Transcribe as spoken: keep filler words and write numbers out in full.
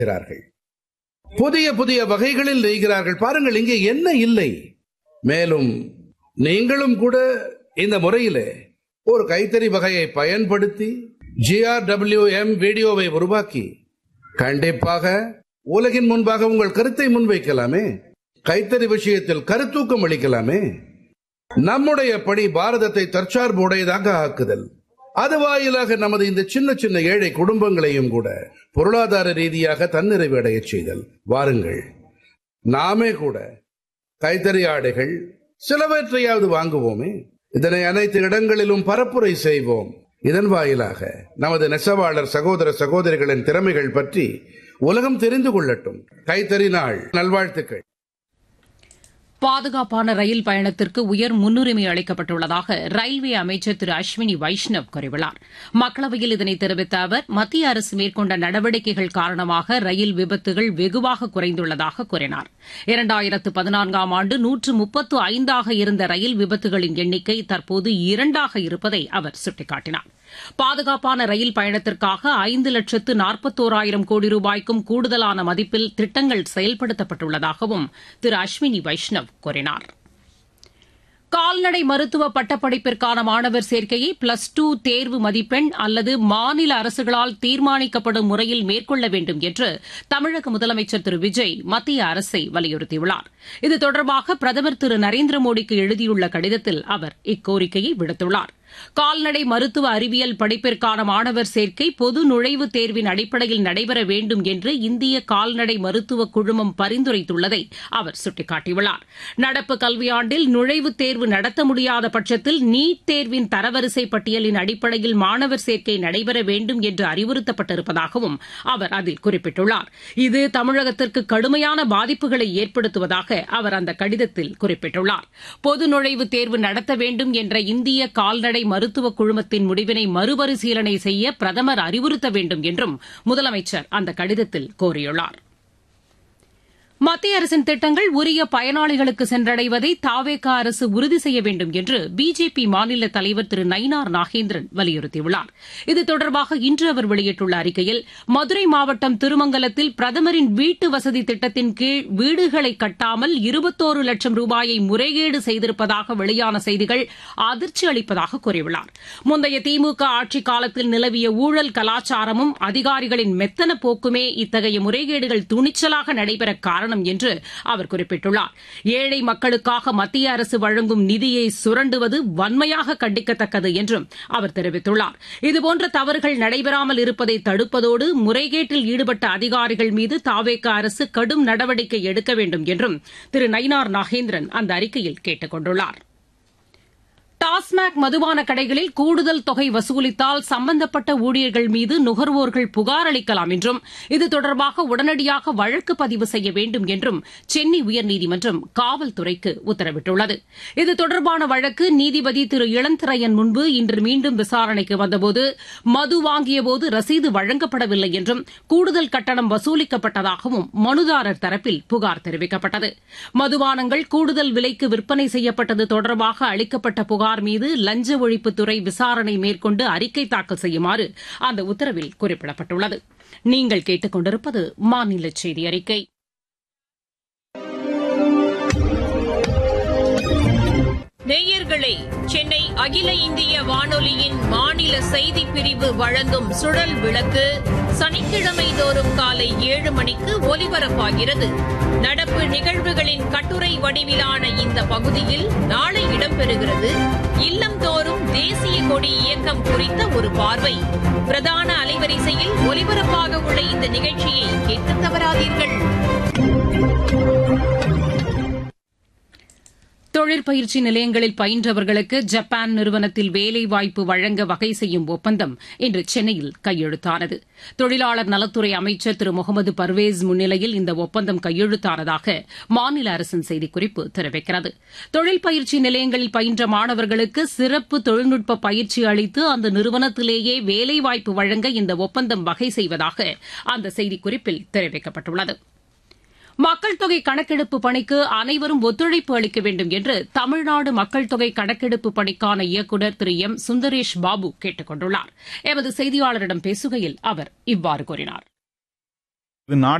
செய்கிறார்கள். புதிய புதிய வகைகளில் நெய்கிறார்கள். பாருங்கள், இங்கே என்ன இல்லை. மேலும் நீங்களும் கூட இந்த முறையிலே ஒரு கைத்தறி வகையை பயன்படுத்தி ஜி ஆர் டபிள்யூ எம் வீடியோவை உருவாக்கி கண்டிப்பாக உலகின் முன்பாக உங்கள் கருத்தை முன்வைக்கலாமே. கைத்தறி விஷயத்தில் கருத்தூக்கம் அளிக்கலாமே. நம்முடைய பணி பாரதத்தை தற்சார்பு உடையதாக ஆக்குதல். அது வாயிலாக நமது இந்த சின்ன சின்ன ஏழை குடும்பங்களையும் கூட பொருளாதார ரீதியாக தன்னிறைவு அடைய செய்தல். வாருங்கள், நாமே கூட கைத்தறி ஆடைகள் சிலவற்றையாவது வாங்குவோமே. இதனை அனைத்து இடங்களிலும் பரப்புரை செய்வோம். இதன் வாயிலாக நமது நெசவாளர் சகோதர சகோதரிகளின் திறமைகள் பற்றி உலகம் தெரிந்து கொள்ளட்டும். கைத்தறி நாள் நல்வாழ்த்துக்கள். பாதுகாப்பான ரயில் பயணத்திற்கு உயர் முன்னுரிமை அளிக்கப்பட்டுள்ளதாக ரயில்வே அமைச்சர் திரு அஸ்வினி வைஷ்ணவ் கூறியுள்ளார். மக்களவையில் இதனை தெரிவித்த அவர், மத்திய அரசு மேற்கொண்ட நடவடிக்கைகள் காரணமாக ரயில் விபத்துகள் வெகுவாக குறைந்துள்ளதாக கூறினார். இரண்டாயிரத்து பதினான்காம் ஆண்டு நூற்று முப்பத்து ஐந்தாக இருந்த ரயில் விபத்துகளின் எண்ணிக்கை தற்போது இரண்டாக இருப்பதை அவர் சுட்டிக்காட்டினார். பாதுகாப்பான ரயில் பயணத்திற்காக ஐந்து லட்சத்து நாற்பத்தோராயிரம் கோடி ரூபாய்க்கும் கூடுதலான மதிப்பில் திட்டங்கள் செயல்படுத்தப்பட்டுள்ளதாகவும் திரு அஸ்வினி வைஷ்ணவ் கூறினார். கால்நடை மருத்துவ பட்டப்படிப்பிற்கான மாணவர் சேர்க்கையை பிளஸ் டூ தேர்வு மதிப்பெண் அல்லது மாநில அரசுகளால் தீர்மானிக்கப்படும் முறையில் மேற்கொள்ள வேண்டும் என்று தமிழக முதலமைச்சர் திரு விஜய் மத்திய அரசை வலியுறுத்தியுள்ளார். இது தொடர்பாக பிரதமர் திரு நரேந்திர மோடிக்கு எழுதியுள்ள கடிதத்தில் அவர் இக்கோரிக்கையை விடுத்துள்ளார். கால்நடை மருத்துவ அறிவியல் படிப்பிற்கான மாணவர் சேர்க்கை பொது நுழைவுத் தேர்வின் அடிப்படையில் நடைபெற வேண்டும் என்று இந்திய கால்நடை மருத்துவ குழுமம் பரிந்துரைத்துள்ளதை அவர் சுட்டிக்காட்டியுள்ளார். நடப்பு கல்வியாண்டில் நுழைவுத் தேர்வு நடத்த முடியாத பட்சத்தில் நீட் தேர்வின் தரவரிசை பட்டியலின் அடிப்படையில் மாணவர் சேர்க்கை நடைபெற வேண்டும் என்று அறிவுறுத்தப்பட்டிருப்பதாகவும் அவர் அதில் குறிப்பிட்டுள்ளார். இது தமிழகத்திற்கு கடுமையான பாதிப்புகளை ஏற்படுத்துவதாக அவர் அந்த கடிதத்தில் குறிப்பிட்டுள்ளார். பொது நுழைவுத் தேர்வு நடத்த வேண்டும் என்ற இந்திய கால்நடை மருத்துவ குழுமத்தின் முடிவினை மறுபரிசீலனை செய்ய பிரதமர் அறிவுறுத்த வேண்டும் என்றும் முதலமைச்சர் அந்த கடிதத்தில் கோரியுள்ளார். மத்திய அரசின் திட்டங்கள் உரிய பயனாளிகளுக்கு சென்றடைவதை தாவேக அரசு உறுதி செய்ய வேண்டும் என்று பிஜேபி மாநில தலைவர் திரு நயினார் நாகேந்திரன் வலியுறுத்தியுள்ளார். இது தொடர்பாக இன்று அவர் வெளியிட்டுள்ள அறிக்கையில், மதுரை மாவட்டம் திருமங்கலத்தில் பிரதமரின் வீட்டு வசதி திட்டத்தின் கீழ் வீடுகளை கட்டாமல் இருபத்தோரு லட்சம் ரூபாயை முறைகேடு செய்திருப்பதாக வெளியான செய்திகள் அதிர்ச்சி அளிப்பதாக கூறியுள்ளார். முந்தைய திமுக ஆட்சிக் காலத்தில் நிலவிய ஊழல் கலாச்சாரமும் அதிகாரிகளின் மெத்தன போக்குமே இத்தகைய முறைகேடுகள் துணிச்சலாக நடைபெற காரணம் என்று அவர் குறிப்பிட்டுள்ளார். ஏழை மக்களுக்காக மத்திய அரசு வழங்கும் நிதியை சுரண்டுவது வன்மையாக கண்டிக்கத்தக்கது என்றும் அவர் தெரிவித்துள்ளார். இதுபோன்ற தவறுகள் நடைபெறாமல் இருப்பதை தடுப்பதோடு முறைகேட்டில் ஈடுபட்ட அதிகாரிகள் மீது தாவேக அரசு கடும் நடவடிக்கை எடுக்க வேண்டும் என்றும் திரு நயினார் நாகேந்திரன் அந்த அறிக்கையில் கேட்டுக் கொண்டுள்ளார். டாஸ்மாக் மதுபான கடைகளில் கூடுதல் தொகை வசூலித்தால் சம்பந்தப்பட்ட ஊழியர்கள் மீது நுகர்வோர்கள் புகார் அளிக்கலாம் என்றும் இது தொடர்பாக உடனடியாக வழக்கு பதிவு செய்ய வேண்டும் என்றும் சென்னை உயர்நீதிமன்றம் காவல்துறைக்கு உத்தரவிட்டுள்ளது. இது தொடர்பான வழக்கு நீதிபதி திரு இளந்திரையன் முன்பு இன்று மீண்டும் விசாரணைக்கு வந்தபோது மது வாங்கியபோது ரசீது வழங்கப்படவில்லை என்றும் கூடுதல் கட்டணம் வசூலிக்கப்பட்டதாகவும் மனுதாரர் தரப்பில் புகார் தெரிவிக்கப்பட்டது. மதுபானங்கள் கூடுதல் விலைக்கு விற்பனை செய்யப்பட்டது தொடர்பாக அளிக்கப்பட்ட புகார் மீது லஞ்ச ஒழிப்புத்துறை விசாரணை மேற்கொண்டு அறிக்கை தாக்கல் செய்யுமாறு அந்த உத்தரவில் குறிப்பிடப்பட்டுள்ளது. நீங்கள் கேட்டுக் கொண்டிருப்பது மாநில செய்தி அறிக்கை. நேயர்களே, சென்னை அகில இந்திய வானொலியின் மாநில செய்திப் பிரிவு வழங்கும் சுழல் விளக்கு சனிக்கிழமை தோறும் காலை ஏழு மணிக்கு ஒலிபரப்பாகிறது. நடப்பு நிகழ்வுகளின் கட்டுரை வடிவிலான இந்த பகுதியில் நாளை இடம்பெறுகிறது இல்லம்தோறும் தேசிய கொடி இயக்கம் குறித்த ஒரு பார்வை. பிரதான அலைவரிசையில் ஒலிபரப்பாக உள்ள இந்த நிகழ்ச்சியை கேட்க தவறாதீர்கள். தொழிற்பயிற்சி நிலையங்களில் பயின்றவர்களுக்கு ஜப்பான் நிறுவனத்தில் வேலைவாய்ப்பு வழங்க வகை செய்யும் ஒப்பந்தம் இன்று சென்னையில் கையெழுத்தானது. தொழிலாளர் நலத்துறை அமைச்சர் திரு முகமது பர்வேஸ் முன்னிலையில் இந்த ஒப்பந்தம் கையெழுத்தானதாக மாநில அரசின் செய்திக்குறிப்பு தெரிவிக்கிறது. தொழில் பயிற்சி நிலையங்களில் பயின்ற மாணவர்களுக்கு சிறப்பு தொழில்நுட்ப பயிற்சி அளித்து அந்த நிறுவனத்திலேயே வேலைவாய்ப்பு வழங்க இந்த ஒப்பந்தம் வகை செய்வதாக அந்த செய்திக்குறிப்பில் தெரிவிக்கப்பட்டுள்ளது. மக்கள் தொகை கணக்கெடுப்பு பணிக்கு அனைவரும் ஒத்துழைப்பு அளிக்க வேண்டும் என்று தமிழ்நாடு மக்கள் தொகை கணக்கெடுப்பு பணிக்கான இயக்குநர் திரு எம் சுந்தரேஷ் பாபு கேட்டுக் கொண்டுள்ளார். எமது செய்தியாளரிடம் பேசுகையில் அவர் இவ்வாறு கூறினார். இது